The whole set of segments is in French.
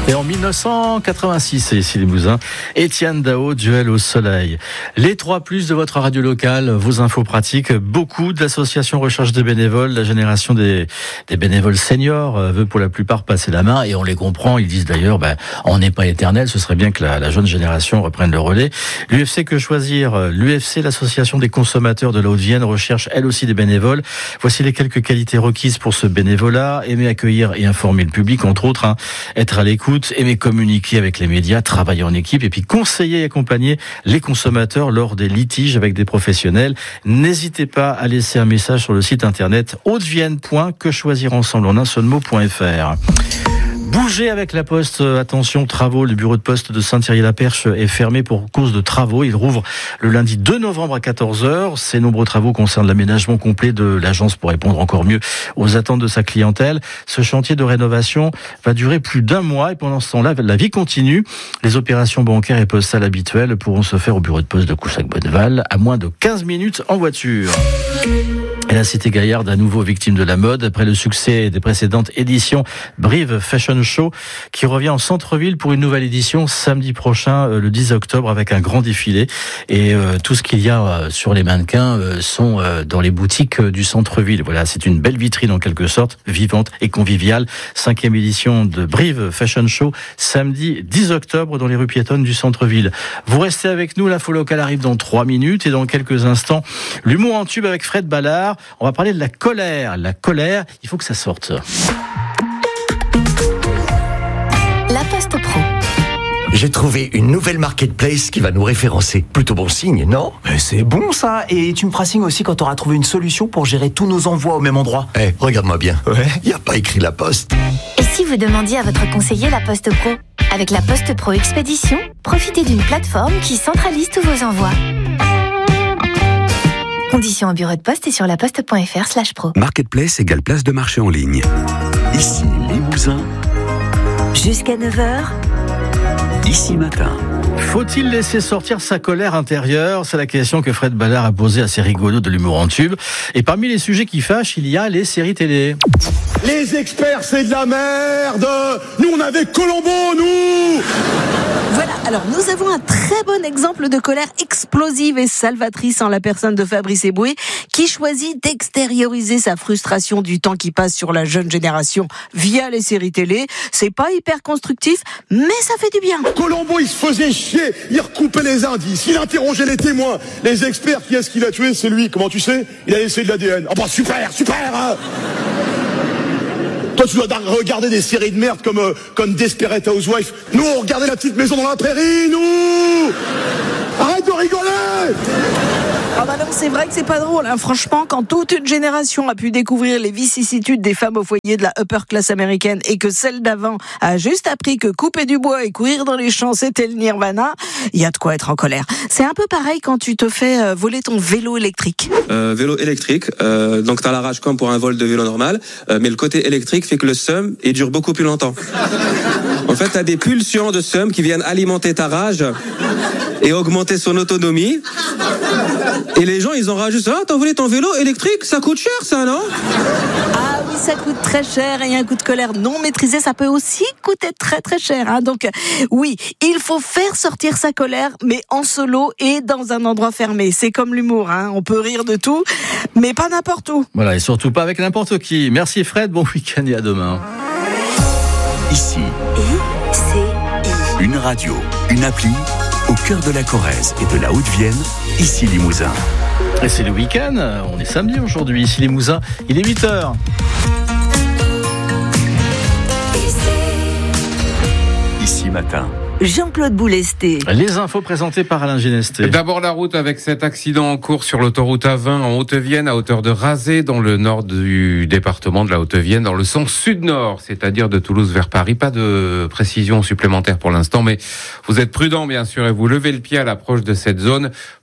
Et en 1986, c'est ici les Mousins, Étienne Dao, Duel au soleil. Les 3+ de votre radio locale, vos infos pratiques, beaucoup d'associations recherchent des bénévoles. La génération des bénévoles seniors veut pour la plupart passer la main et on les comprend. Ils disent d'ailleurs, on n'est pas éternel, ce serait bien que la jeune génération reprenne le relais. L'UFC Que Choisir, l'UFC, l'association des consommateurs de la Haute-Vienne, recherche elle aussi des bénévoles. Voici les quelques qualités requises pour ce bénévolat: aimer accueillir et informer le public, entre autres, être à l'écoute, aimer communiquer avec les médias, travailler en équipe et puis conseiller et accompagner les consommateurs lors des litiges avec des professionnels. N'hésitez pas à laisser un message sur le site internet hautevienne.quechoisirensemble en un seul mot.fr. Bougez avec la Poste. Attention, travaux. Le bureau de poste de Saint-Thierry-la-Perche est fermé pour cause de travaux. Il rouvre le lundi 2 novembre à 14h. Ces nombreux travaux concernent l'aménagement complet de l'agence pour répondre encore mieux aux attentes de sa clientèle. Ce chantier de rénovation va durer plus d'1 mois et pendant ce temps-là, la vie continue. Les opérations bancaires et postales habituelles pourront se faire au bureau de poste de Coussac-Bonneval à moins de 15 minutes en voiture. Et la Cité Gaillarde, à nouveau victime de la mode. Après le succès des précédentes éditions, Brive Fashion Show, qui revient en centre-ville pour une nouvelle édition samedi prochain, le 10 octobre, avec un grand défilé. Et tout ce qu'il y a sur les mannequins sont dans les boutiques du centre-ville. Voilà, c'est une belle vitrine en quelque sorte, vivante et conviviale. 5e édition de Brive Fashion Show, samedi 10 octobre dans les rues piétonnes du centre-ville. Vous restez avec nous, l'info locale arrive dans 3 minutes et dans quelques instants, l'humour en tube avec Fred Ballard. On va parler de la colère. La colère, il faut que ça sorte. La Poste Pro. J'ai trouvé une nouvelle marketplace qui va nous référencer. Plutôt bon signe, non ? C'est bon ça. Et tu me feras signe aussi quand tu auras trouvé une solution pour gérer tous nos envois au même endroit. Regarde-moi bien. Ouais. Il n'y a pas écrit la Poste. Et si vous demandiez à votre conseiller la Poste Pro ? Avec la Poste Pro Expédition, profitez d'une plateforme qui centralise tous vos envois. Conditions au bureau de poste et sur laposte.fr/pro. Marketplace égale place de marché en ligne. Ici les Mousins. Jusqu'à 9h. Ici matin. Faut-il laisser sortir sa colère intérieure ? C'est la question que Fred Ballard a posée à ses rigolos de l'humour en tube. Et parmi les sujets qui fâchent, il y a les séries télé. Les experts, c'est de la merde. Nous, on avait Colombo, nous. Voilà, alors nous avons un très bon exemple de colère explosive et salvatrice en la personne de Fabrice Eboué, qui choisit d'extérioriser sa frustration du temps qui passe sur la jeune génération via les séries télé. C'est pas hyper constructif, mais ça fait du bien. Colombo, il se faisait chier. Il recoupait les indices. Il interrogeait les témoins. Les experts, qui est-ce qu'il a tué ? C'est lui. Comment tu sais ? Il a laissé de l'ADN. Ah bah super hein. Toi, tu dois regarder des séries de merde comme Desperate Housewives. Nous, on regardait La Petite Maison dans la Prairie, nous. Arrête de rigoler. Ah bah non, c'est vrai que c'est pas drôle, hein. Franchement, quand toute une génération a pu découvrir les vicissitudes des femmes au foyer de la upper class américaine et que celle d'avant a juste appris que couper du bois et courir dans les champs c'était le nirvana, il y a de quoi être en colère. C'est un peu pareil quand tu te fais voler ton vélo électrique. Vélo électrique, donc t'as la rage comme pour un vol de vélo normal, mais le côté électrique fait que le seum il dure beaucoup plus longtemps. En fait, t'as des pulsions de seum qui viennent alimenter ta rage et augmenter son autonomie. Et les gens, ils en rajoutent. Ah, t'as volé ton vélo électrique ? Ça coûte cher, ça, non ? Ah oui, ça coûte très cher et un coup de colère non maîtrisé, ça peut aussi coûter très très cher, hein. Donc oui, il faut faire sortir sa colère, mais en solo et dans un endroit fermé. C'est comme l'humour, hein. On peut rire de tout, mais pas n'importe où. Voilà, et surtout pas avec n'importe qui. Merci Fred, bon week-end et à demain. Ici, une radio, une appli, au cœur de la Corrèze et de la Haute-Vienne, ici Limousin. Et c'est le week-end, on est samedi aujourd'hui, ici les Mousins, il est 8h. Ici matin. Jean-Claude Boulesté. Les infos présentées par Alain Genesté. D'abord la route avec cet accident en cours sur l'autoroute A20 en Haute-Vienne à hauteur de Razé dans le nord du département de la Haute-Vienne dans le sens sud-nord, c'est-à-dire de Toulouse vers Paris. Pas de précision supplémentaire pour l'instant, mais vous êtes prudents bien sûr et vous levez le pied à l'approche de cette zone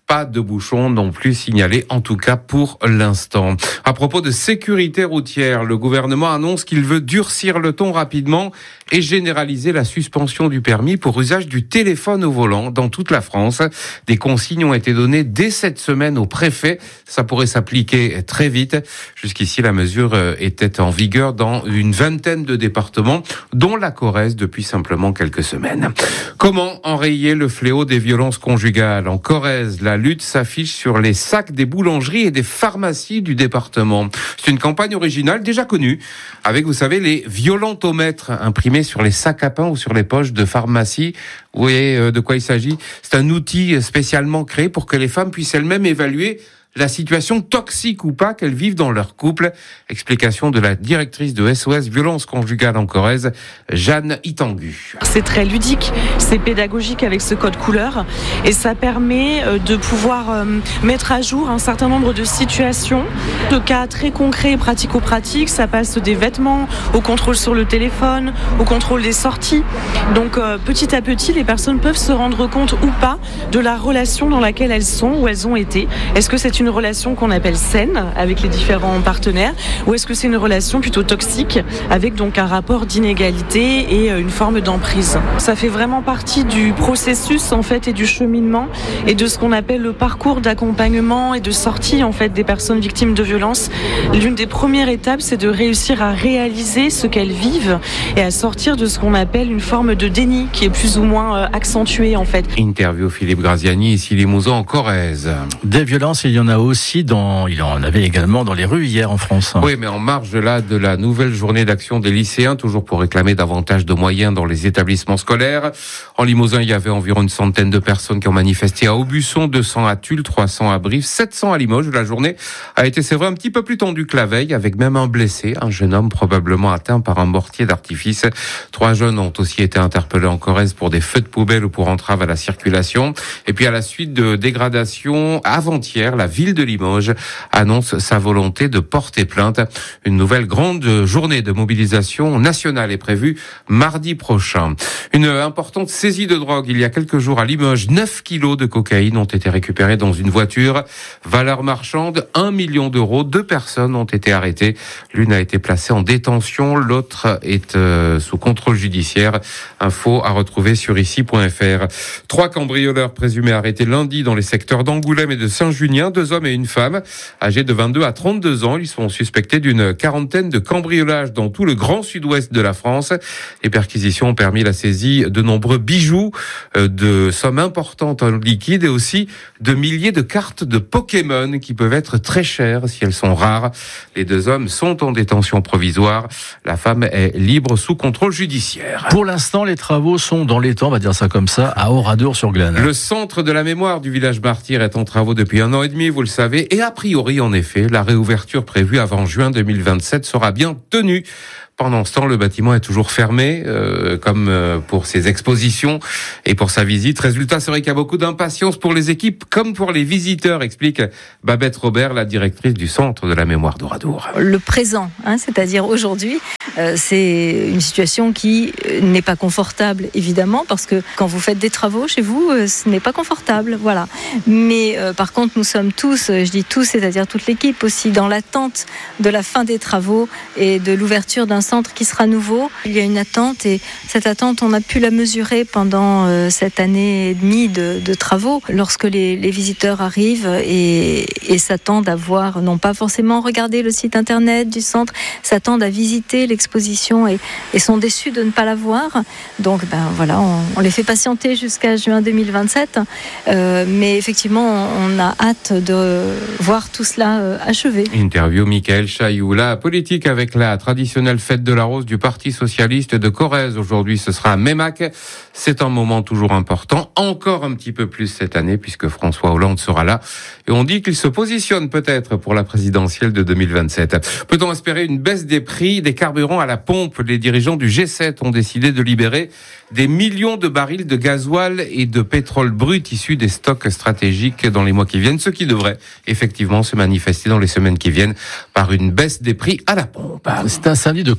Pas de bouchons non plus signalés, en tout cas pour l'instant. À propos de sécurité routière, le gouvernement annonce qu'il veut durcir le ton rapidement et généraliser la suspension du permis pour usage du téléphone au volant dans toute la France. Des consignes ont été données dès cette semaine au préfet. Ça pourrait s'appliquer très vite. Jusqu'ici, la mesure était en vigueur dans une vingtaine de départements, dont la Corrèze depuis simplement quelques semaines. Comment enrayer le fléau des violences conjugales ? En Corrèze, la lutte s'affiche sur les sacs des boulangeries et des pharmacies du département. C'est une campagne originale déjà connue, avec, vous savez, les violentomètres imprimés sur les sacs à pain ou sur les poches de pharmacie. Vous voyez de quoi il s'agit ? C'est un outil spécialement créé pour que les femmes puissent elles-mêmes évaluer la situation toxique ou pas qu'elles vivent dans leur couple. Explication de la directrice de SOS Violence Conjugale en Corrèze, Jeanne Itangu. C'est très ludique, c'est pédagogique avec ce code couleur et ça permet de pouvoir mettre à jour un certain nombre de situations, de cas très concrets et pratico-pratiques. Ça passe des vêtements au contrôle sur le téléphone, au contrôle des sorties. Donc petit à petit, les personnes peuvent se rendre compte ou pas de la relation dans laquelle elles sont ou elles ont été. Est-ce que c'est une relation qu'on appelle saine avec les différents partenaires ou est-ce que c'est une relation plutôt toxique avec donc un rapport d'inégalité et une forme d'emprise. Ça fait vraiment partie du processus en fait et du cheminement et de ce qu'on appelle le parcours d'accompagnement et de sortie en fait des personnes victimes de violences. L'une des premières étapes, c'est de réussir à réaliser ce qu'elles vivent et à sortir de ce qu'on appelle une forme de déni qui est plus ou moins accentuée en fait. Interview Philippe Graziani, ici Limousin en Corrèze. Des violences, il y en a aussi il en avait également dans les rues hier en France. Oui, mais en marge là de la nouvelle journée d'action des lycéens, toujours pour réclamer davantage de moyens dans les établissements scolaires. En Limousin, il y avait environ une centaine de personnes qui ont manifesté à Aubusson, 200 à Tulle, 300 à Brive, 700 à Limoges. La journée a été, c'est vrai, un petit peu plus tendue que la veille, avec même un blessé, un jeune homme probablement atteint par un mortier d'artifice. 3 jeunes ont aussi été interpellés en Corrèze pour des feux de poubelle ou pour entrave à la circulation. Et puis à la suite de dégradations, avant-hier, la ville de Limoges annonce sa volonté de porter plainte. Une nouvelle grande journée de mobilisation nationale est prévue mardi prochain. Une importante saisie de drogue il y a quelques jours à Limoges. 9 kilos de cocaïne ont été récupérés dans une voiture. Valeur marchande, 1 million d'euros. 2 personnes ont été arrêtées. L'une a été placée en détention, l'autre est sous contrôle judiciaire. Info à retrouver sur ici.fr. 3 cambrioleurs présumés arrêtés lundi dans les secteurs d'Angoulême et de Saint-Junien. 2 hommes et une femme, âgés de 22 à 32 ans. Ils sont suspectés d'une quarantaine de cambriolages dans tout le grand sud-ouest de la France. Les perquisitions ont permis la saisie de nombreux bijoux, de sommes importantes en liquide et aussi de milliers de cartes de Pokémon qui peuvent être très chères si elles sont rares. Les 2 hommes sont en détention provisoire. La femme est libre sous contrôle judiciaire. Pour l'instant, les travaux sont dans les temps, on va dire ça comme ça, à Oradour-sur-Glane. Le centre de la mémoire du village martyr est en travaux depuis 1 an et demi, vous le savez. Et a priori, en effet, la réouverture prévue avant juin 2027 sera bien tenue. Pendant ce temps, le bâtiment est toujours fermé, comme pour ses expositions et pour sa visite. Résultat, c'est vrai qu'il y a beaucoup d'impatience pour les équipes comme pour les visiteurs, explique Babette Robert, la directrice du centre de la mémoire d'Oradour. Le présent, c'est-à-dire aujourd'hui, c'est une situation qui n'est pas confortable, évidemment, parce que quand vous faites des travaux chez vous, ce n'est pas confortable, voilà. Mais par contre, nous sommes tous, je dis tous, c'est-à-dire toute l'équipe aussi, dans l'attente de la fin des travaux et de l'ouverture d'un centre qui sera nouveau. Il y a une attente et cette attente, on a pu la mesurer pendant cette année et demie de travaux. Lorsque les visiteurs arrivent et s'attendent à voir, non pas forcément regarder le site internet du centre, s'attendent à visiter l'exposition et sont déçus de ne pas la voir. Donc voilà, on les fait patienter jusqu'à juin 2027. Mais effectivement, on a hâte de voir tout cela achevé. Interview Michael Chailloux. La politique avec la traditionnelle fête de la Rose du Parti Socialiste de Corrèze. Aujourd'hui, ce sera à Meymac. C'est un moment toujours important. Encore un petit peu plus cette année, puisque François Hollande sera là. Et on dit qu'il se positionne peut-être pour la présidentielle de 2027. Peut-on espérer une baisse des prix des carburants à la pompe? Les dirigeants du G7 ont décidé de libérer des millions de barils de gasoil et de pétrole brut issus des stocks stratégiques dans les mois qui viennent, ce qui devrait effectivement se manifester dans les semaines qui viennent par une baisse des prix à la pompe. C'est un samedi de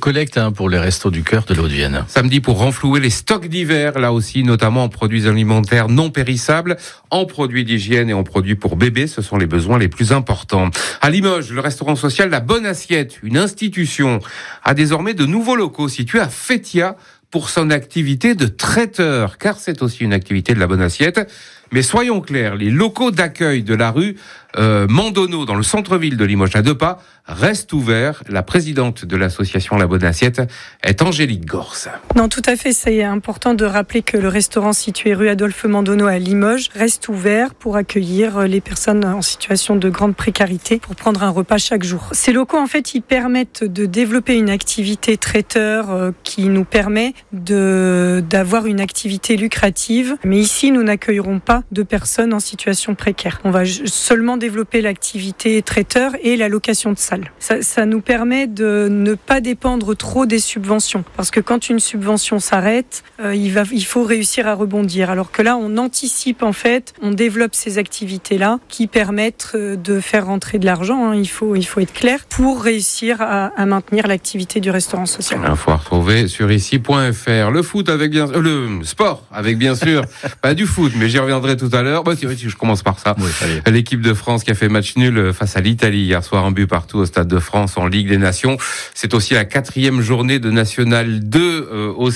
collecte pour les Restos du Cœur de la Haute-Vienne. Samedi pour renflouer les stocks d'hiver, là aussi, notamment en produits alimentaires non périssables, en produits d'hygiène et en produits pour bébés. Ce sont les besoins les plus importants. À Limoges, le restaurant social La Bonne Assiette, une institution, a désormais de nouveaux locaux situés à Fétia pour son activité de traiteur, car c'est aussi une activité de La Bonne Assiette. Mais soyons clairs, les locaux d'accueil de la rue Mandonneau, dans le centre-ville de Limoges, à 2 pas, restent ouverts. La présidente de l'association La Bonne Assiette est Angélique Gorce. Non, tout à fait. C'est important de rappeler que le restaurant situé rue Adolphe Mandonneau à Limoges reste ouvert pour accueillir les personnes en situation de grande précarité pour prendre un repas chaque jour. Ces locaux, en fait, ils permettent de développer une activité traiteur qui nous permet d'avoir une activité lucrative. Mais ici, nous n'accueillerons pas de personnes en situation précaire. On va seulement développer l'activité traiteur et la location de salle. Ça nous permet de ne pas dépendre trop des subventions. Parce que quand une subvention s'arrête, il faut réussir à rebondir. Alors que là, on anticipe en fait, on développe ces activités-là qui permettent de faire rentrer de l'argent. Il faut être clair pour réussir à maintenir l'activité du restaurant social. Il faut retrouver sur ici.fr. Le foot avec le sport avec bien sûr pas du foot, mais j'y reviendrai tout à l'heure. Si je commence par ça. Oui, l'équipe de France qui a fait match nul face à l'Italie hier soir, un but partout au Stade de France en Ligue des Nations. C'est aussi la 4e journée de National 2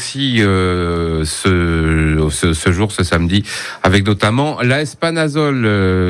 ce jour, ce samedi, avec notamment l'AS Panazol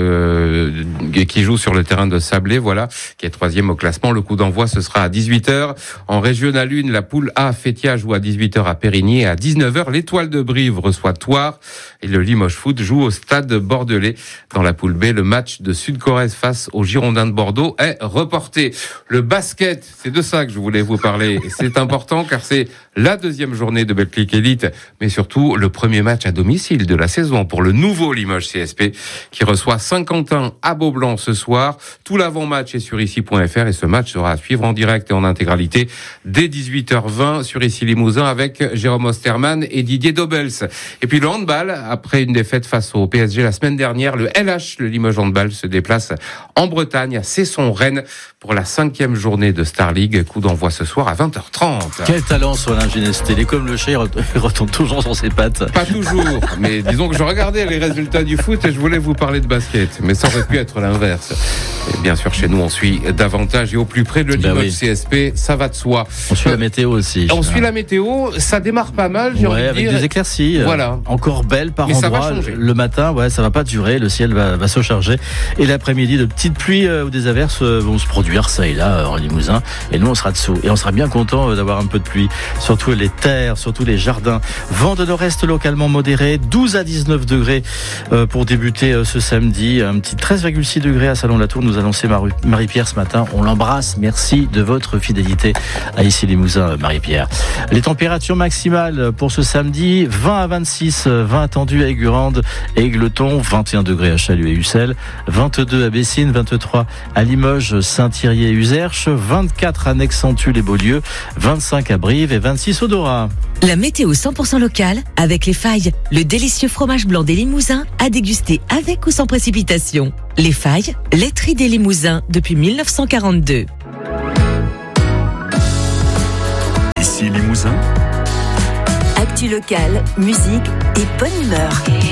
qui joue sur le terrain de Sablé, qui est 3e au classement. Le coup d'envoi, ce sera à 18h. En Régional 1, la poule A, Fétia joue à 18h à Périgny, et à 19h, l'Étoile de Brive reçoit Thouars et le Limoges Foot joue au Stade bordelais. Dans la poule B, le match de Sud-Corrèze face aux Girondins de Bordeaux est reporté. Le basket, c'est de ça que je voulais vous parler. C'est important car c'est la 2e journée de Betclic Elite, mais surtout le premier match à domicile de la saison pour le nouveau Limoges CSP qui reçoit Saint-Quentin à Beaublanc ce soir. Tout l'avant-match est sur ici.fr et ce match sera à suivre en direct et en intégralité dès 18h20 sur Ici Limousin avec Jérôme Osterman et Didier Dobels. Et puis le handball, après une défaite face au PSG la semaine dernière, le LH, le Limoges Handball, se déplace en Bretagne à Cesson-Rennes pour la 5e journée de Star League. Coup d'envoi ce soir à 20h30. Quel talent Solin Ginesté. Il est comme le chat, il retombe toujours sur ses pattes. Pas toujours, mais disons que je regardais les résultats du foot et je voulais vous parler de basket, mais ça aurait pu être l'inverse. Et bien sûr, chez nous, on suit davantage et au plus près le Limoges CSP, ça va de soi. On suit la météo aussi. On suit la météo, ça démarre pas mal, j'ai envie de avec dire. des éclaircies. Voilà. Encore belles par mais endroits. Ça va changer. Le matin, ça va pas durer, le ciel va se charger. Et l'après-midi, de petites pluies ou des averses vont se produire, ça et là, en Limousin. Et nous, on sera dessous. Et on sera bien content d'avoir un peu de pluie. Surtout les terres, surtout les jardins. Vent de nord-est localement modéré, 12 à 19 degrés pour débuter ce samedi. Un petit 13,6 degrés à Salon-la-Tour, nous annonçait Marie-Pierre ce matin. On l'embrasse. Merci de votre fidélité à Ici Limousin, Marie-Pierre. Les températures maximales pour ce samedi, 20 à 26, 20 attendus à Aigurande et Égletons, 21 degrés à Chalut et Ussel, 22 à Bessines, 23 à Limoges, Saint-Thierry et Uzerche, 24 à Nexentul et Beaulieu, 25 à Brive et 26 au Dorat. La météo 100% locale avec Les Failles, le délicieux fromage blanc des Limousins à déguster avec ou sans précipitation. Les Failles, laiterie des Limousins depuis 1942. Ici Limousin. Actu locale, musique et bonne humeur.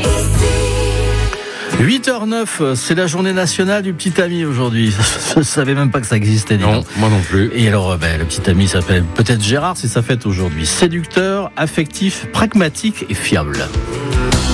8h09, c'est la journée nationale du petit ami aujourd'hui. Je ne savais même pas que ça existait. Non, moi non plus. Et alors, le petit ami s'appelle peut-être Gérard, c'est sa fête aujourd'hui. Séducteur, affectif, pragmatique et fiable.